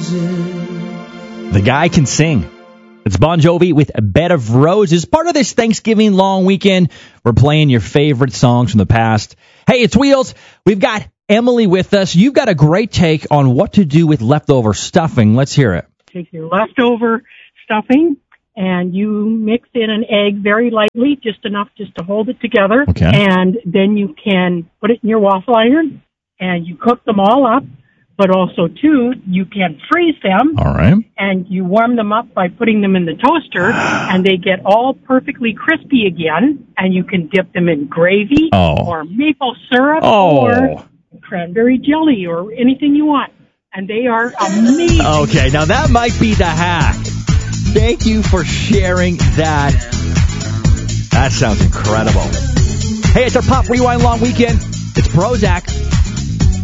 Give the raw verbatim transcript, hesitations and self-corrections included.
The guy can sing. It's Bon Jovi with A Bed of Roses. Part of this Thanksgiving long weekend, we're playing your favorite songs from the past. Hey, it's Wheels. We've got Emily with us. You've got a great take on what to do with leftover stuffing. Let's hear it. Take your leftover stuffing and you mix in an egg very lightly, just enough just to hold it together. Okay. And then you can put it in your waffle iron and you cook them all up. But also, too, you can freeze them. All right. And you warm them up by putting them in the toaster, and they get all perfectly crispy again. And you can dip them in gravy oh. or maple syrup oh. or cranberry jelly or anything you want. And they are amazing. Okay, now that might be the hack. Thank you for sharing that. That sounds incredible. Hey, it's our Pop Rewind Long Weekend. It's Prozac.